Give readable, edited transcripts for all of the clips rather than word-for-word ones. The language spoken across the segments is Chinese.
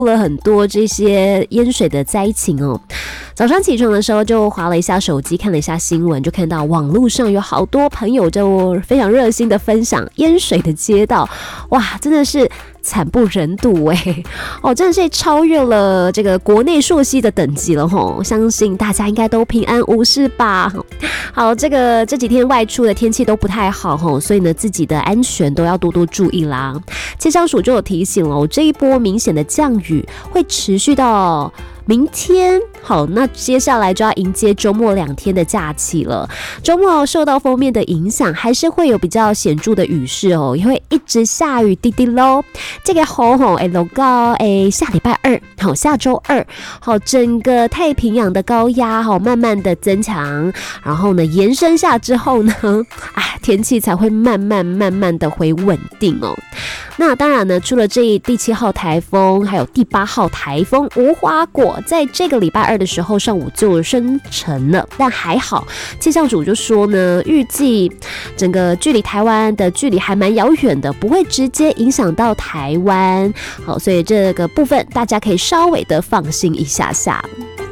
了很多这些淹水的灾情哦。早上起床的时候就滑了一下手机，看了一下新闻，就看到网络上有好多朋友就非常热心的分享淹水的街道，哇，真的是惨不忍睹哦，真的是超越了这个国内溯溪的等级了吼，相信大家应该都平安无事吧。好，这几天外出的天气都不太好吼，所以呢自己的安全都要多多注意啦。气象署就有提醒了，这一波明显的降雨会持续到明天。好，那接下来就要迎接周末2天的假期了。周末受到锋面的影响，还是会有比较显著的雨势哦，也会一直下雨滴滴咯。这个好落到下礼拜2，好，下周2，好，整个太平洋的高压好慢慢的增强，然后呢延伸下之后呢，天气才会慢慢的回稳定哦。那当然呢，除了这第7号台风，还有第8号台风无花果，在这个礼拜2的时候上午就生成了，但还好，气象组就说呢，预计整个距离台湾的距离还蛮遥远的，不会直接影响到台湾。好，所以这个部分大家可以稍微的放心一下下。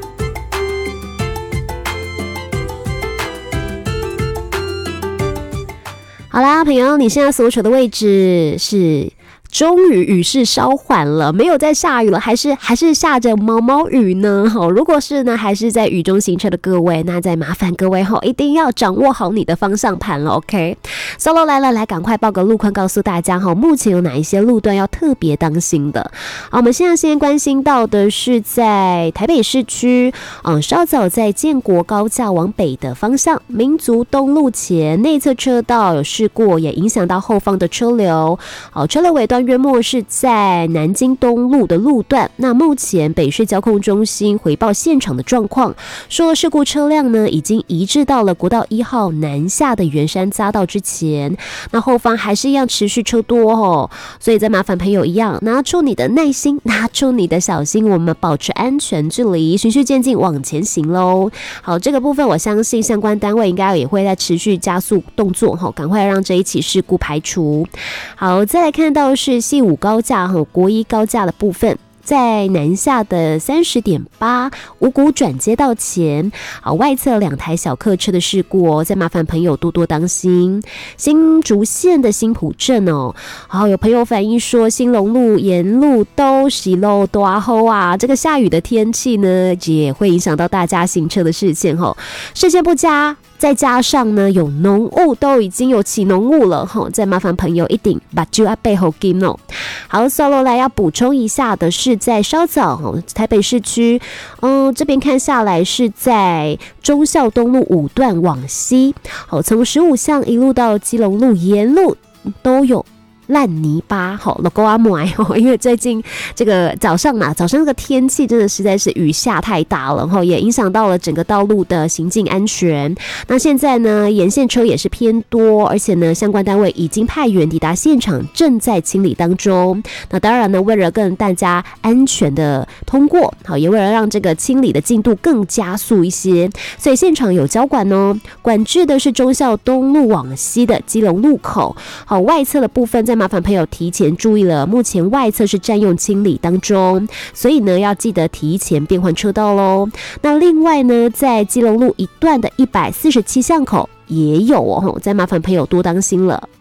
好啦，朋友，你现在所处的位置是终于雨势稍缓了，没有再下雨了，还是下着毛毛雨呢？如果是呢，还是在雨中行车的各位，那再麻烦各位一定要掌握好你的方向盘了 ，OK？ Solo 来了，来赶快报个路况，告诉大家目前有哪一些路段要特别当心的。我们现在先关心到的是在台北市区，稍早在建国高架往北的方向，民族东路前内侧车道有事故，也影响到后方的车流。车流尾段约莫是在南京东路的路段。那目前北市交控中心回报现场的状况，说事故车辆呢已经移至到了国道1号南下的圆山匝道之前，那后方还是一样持续车多所以再麻烦朋友一样，拿出你的耐心，拿出你的小心，我们保持安全距离，循序渐进往前行咯。好，这个部分我相信相关单位应该也会在持续加速动作赶快让这一起事故排除。好，再来看到是西武高架国一高架的部分，在南下的30.8五股转接道前，外侧2台小客车的事故再麻烦朋友多多当心。新竹县的新埔镇有朋友反映说新隆路沿路都是漏大雨啊，这个下雨的天气呢，也会影响到大家行车的视线视线不佳。再加上呢，有浓雾，都已经有起浓雾了再麻烦朋友一定把就要背后跟好，Solo 来要补充一下的是，在稍早台北市区，这边看下来是在忠孝东路5段往西，从15巷一路到基隆路沿路都有烂泥巴，因为最近这个早上这个天气真的实在是雨下太大了，也影响到了整个道路的行进安全。那现在呢，沿线车也是偏多，而且呢，相关单位已经派员抵达现场，正在清理当中。那当然呢，为了更大家安全的通过，也为了让这个清理的进度更加速一些，所以现场有交管管制的是忠孝东路往西的基隆路口。好，外侧的部分在麻烦朋友提前注意了，目前外侧是占用清理当中，所以呢要记得提前变换车道咯。那另外呢，在基隆路一段的147巷口也有再麻烦朋友多当心了。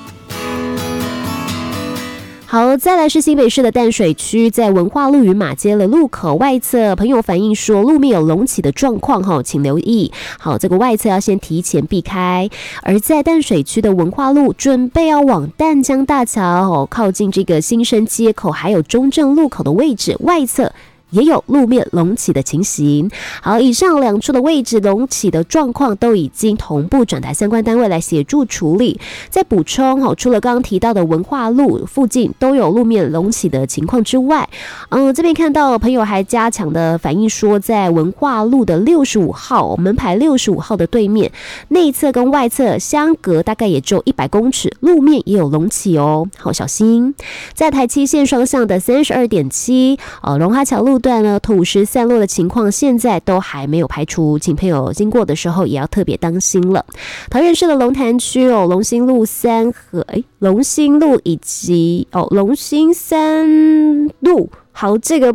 好，再来是新北市的淡水区，在文化路与马街的路口外侧，朋友反映说路面有隆起的状况请留意。好，这个外侧要先提前避开。而在淡水区的文化路，准备要往淡江大桥靠近这个新生街口还有中正路口的位置，外侧也有路面隆起的情形。好，以上2处的位置隆起的状况都已经同步转达相关单位来协助处理。再补充除了刚刚提到的文化路附近都有路面隆起的情况之外，这边看到朋友还加强的反映说，在文化路的65号门牌65号的对面，内侧跟外侧相隔大概也只有100公尺，路面也有隆起好小心。在台七线双向的32.7荣华桥路段呢，土石散落的情况现在都还没有排除，请朋友经过的时候也要特别当心了。桃园市的龙潭区龙兴路3和龙兴路以及龙兴3路好，这个